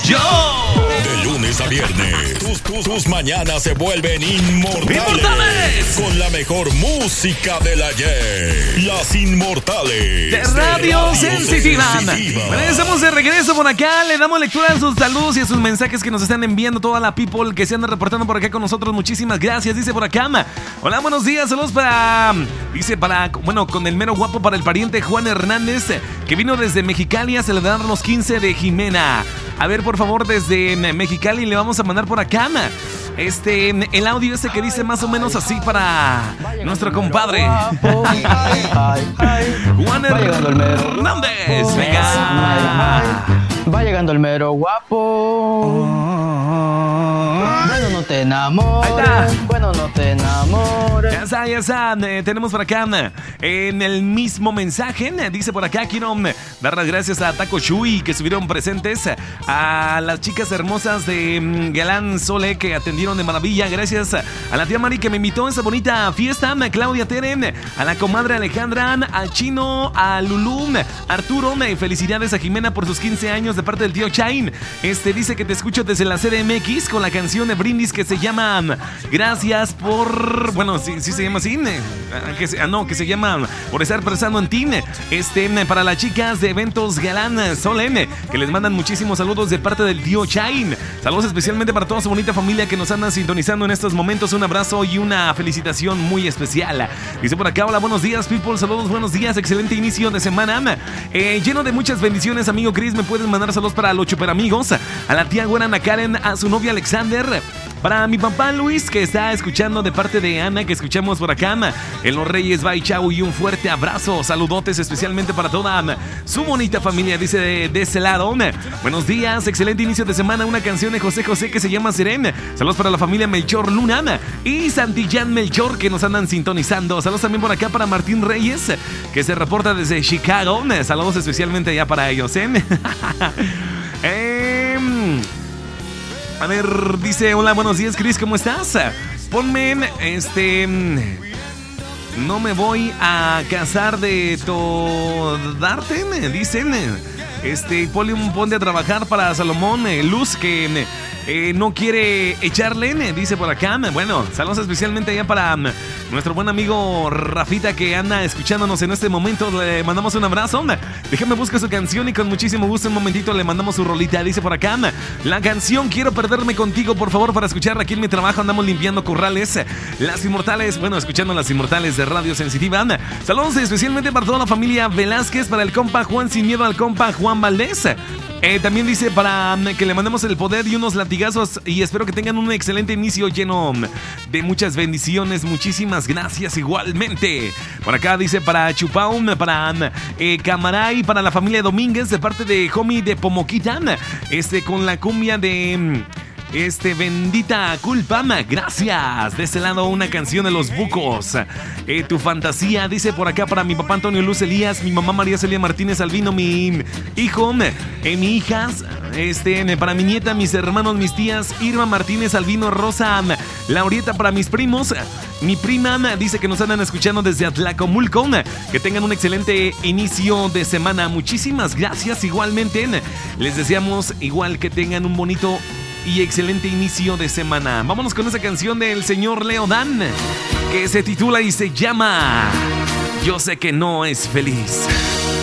yo. De lunes a viernes, tus mañanas se vuelven inmortales. Con la mejor música del ayer. Las Inmortales. De Radio Sensitiva. Bueno, estamos de regreso por acá. Le damos lectura a sus saludos y a sus mensajes que nos están enviando toda la people que se anda reportando por acá con nosotros. Muchísimas gracias. Dice por acá. Hola, buenos días. Saludos con el mero guapo para el pariente Juan Hernández, que vino desde Mexicali a celebrar los 15 de Jimena. A ver, por favor, desde Mexicali le vamos a mandar por acá el audio que dice más o menos así para nuestro compadre Juan Hernández. Venga. Va llegando el mero guapo. Bueno, no te enamores. Bueno, no te enamores. Ya está. Tenemos por acá en el mismo mensaje. Dice por acá: quiero dar las gracias a Taco Chuy, que estuvieron presentes, a las chicas hermosas de Galán Sole, que atendieron de maravilla. Gracias a la tía Mari, que me invitó a esa bonita fiesta, a Claudia Teren, a la comadre Alejandra, al Chino, a Lulú, Arturo. Felicidades a Jimena por sus 15 años de parte del tío Chain. Dice que te escucho desde la CDMX con la canción de Brindis que se llama Gracias por... Bueno, sí se llama así. Que se llama Por estar pensando en ti. Para las chicas de Eventos Galán Solen, que les mandan muchísimos saludos de parte del tío Chain. Saludos especialmente para toda su bonita familia que nos andan sintonizando en estos momentos. Un abrazo y una felicitación muy especial. Dice por acá: hola, buenos días, people. Saludos, buenos días. Excelente inicio de semana. Lleno de muchas bendiciones, amigo Chris. Me puedes mandar saludos para los super amigos, a la tía güera Ana Karen, a su novia Alexander, para mi papá Luis, que está escuchando de parte de Ana, que escuchamos por acá en Los Reyes. Bye, chau, y un fuerte abrazo. Saludotes especialmente para toda su bonita familia, dice de ese lado. Buenos días, excelente inicio de semana. Una canción de José José que se llama Serén. Saludos para la familia Melchor Luna y Santillán Melchor, que nos andan sintonizando. Saludos también por acá para Martín Reyes, que se reporta desde Chicago. Saludos especialmente allá para ellos, A ver, dice: hola, buenos días, Chris, ¿cómo estás? Ponme, no me voy a casar de todarte, me dicen. Ponte a trabajar para Salomón Luz, que no quiere echarle, dice por acá. Bueno, saludos especialmente allá para nuestro buen amigo Rafita, que anda escuchándonos en este momento. Le mandamos un abrazo. Déjame buscar su canción y con muchísimo gusto un momentito le mandamos su rolita. Dice por acá: la canción Quiero perderme contigo, por favor, para escucharla aquí en mi trabajo. Andamos limpiando corrales. Las Inmortales, escuchando Las Inmortales de Radio Sensitiva. Saludos especialmente para toda la familia Velázquez, para el compa Juan Sin Miedo, al compa Juan Valdés. También dice para que le mandemos el poder y unos latigazos, y espero que tengan un excelente inicio lleno de muchas bendiciones. Muchísimas gracias igualmente. Por acá dice para Chupau, para Camaray, para la familia Domínguez de parte de Homie de Pomoquita, con la cumbia de... bendita culpa, gracias. De este lado una canción de Los Bucos, Tu Fantasía. Dice por acá para mi papá Antonio Luz Elías, mi mamá María Celia Martínez Albino, mi hijo, mi hijas, para mi nieta, mis hermanos, mis tías, Irma Martínez Albino, Rosa Laurieta, para mis primos, mi prima. Dice que nos andan escuchando desde Atlacomulco. Que tengan un excelente inicio de semana. Muchísimas gracias igualmente. Les deseamos igual que tengan un bonito y excelente inicio de semana. Vámonos con esa canción del señor Leo Dan, que se titula y se llama Yo sé que no es feliz.